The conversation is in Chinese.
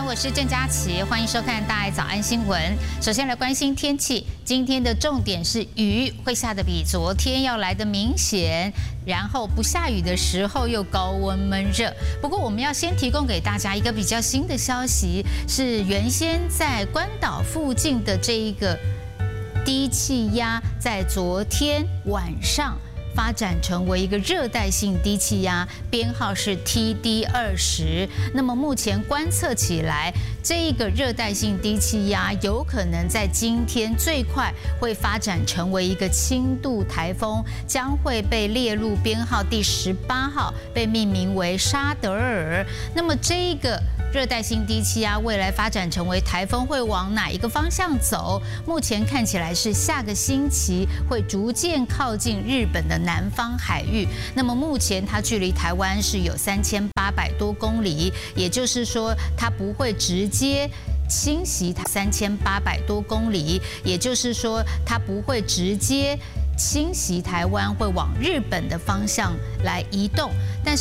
我是郑佳琪，欢迎收看大爱早安新闻。首先来关心天气，今天的重点是雨会下得比昨天要来得明显，然后不下雨的时候又高温闷热。不过我们要先提供给大家一个比较新的消息，是原先在关岛附近的这一个低气压，在昨天晚上发展成为一个热带性低气压，编号是 TD20。那么目前观测起来，这一个热带性低气压有可能在今天最快会发展成为一个轻度台风，将会被列入编号第18号，被命名为沙德尔。那么这一个热带性低气压未来发展成为台风，会往哪一个方向走？目前看起来是下个星期会逐渐靠近日本的南方海域。那么目前它距离台湾是有3800多公里，也就是说它不会直接侵袭它3800多公里，也就是说它不会直接侵袭台湾，会往日本的方向来移动。但是